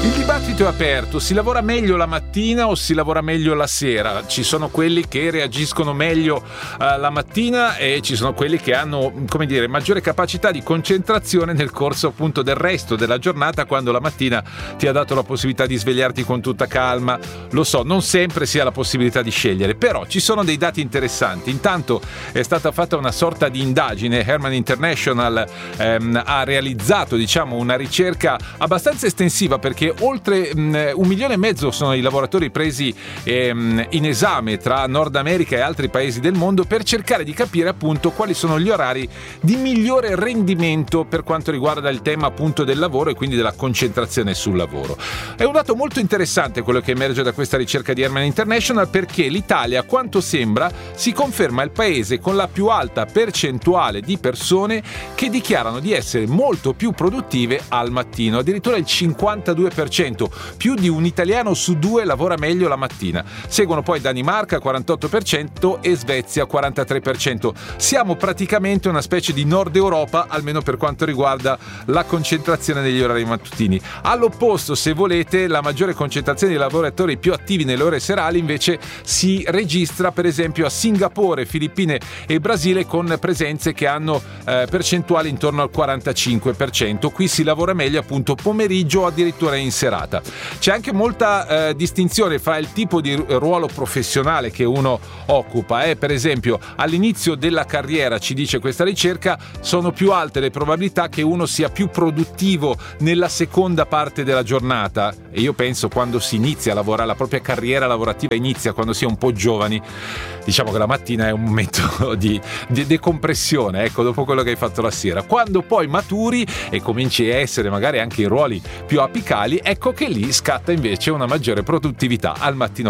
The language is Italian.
Il dibattito è aperto, si lavora meglio la mattina o si lavora meglio la sera? Ci sono quelli che reagiscono meglio la mattina e ci sono quelli che hanno, come dire, maggiore capacità di concentrazione nel corso appunto del resto della giornata, quando la mattina ti ha dato la possibilità di svegliarti con tutta calma. Lo so, non sempre si ha la possibilità di scegliere, però ci sono dei dati interessanti. Intanto è stata fatta una sorta di indagine, Herman International ha realizzato, diciamo, una ricerca abbastanza estensiva, perché oltre 1,5 milioni sono i lavoratori presi in esame tra Nord America e altri paesi del mondo, per cercare di capire appunto quali sono gli orari di migliore rendimento per quanto riguarda il tema appunto del lavoro e quindi della concentrazione sul lavoro. È un dato molto interessante quello che emerge da questa ricerca di Herman International, perché l'Italia, a quanto sembra, si conferma il paese con la più alta percentuale di persone che dichiarano di essere molto più produttive al mattino, addirittura il 52%. Più di un italiano su 2 lavora meglio la mattina. Seguono poi Danimarca 48% e Svezia 43%. Siamo praticamente una specie di Nord Europa, almeno per quanto riguarda la concentrazione degli orari mattutini. All'opposto, se volete, la maggiore concentrazione di lavoratori più attivi nelle ore serali invece si registra per esempio a Singapore, Filippine e Brasile, con presenze che hanno percentuali intorno al 45%. Qui si lavora meglio appunto pomeriggio o addirittura in serata. C'è anche molta distinzione fra il tipo di ruolo professionale che uno occupa. Per esempio, all'inizio della carriera, ci dice questa ricerca, sono più alte le probabilità che uno sia più produttivo nella seconda parte della giornata. E io penso, quando si inizia a lavorare, la propria carriera lavorativa inizia quando si è un po' giovani, diciamo che la mattina è un momento di decompressione, ecco, dopo quello che hai fatto la sera. Quando poi maturi e cominci a essere magari anche in ruoli più apicali, ecco che lì scatta invece una maggiore produttività al mattino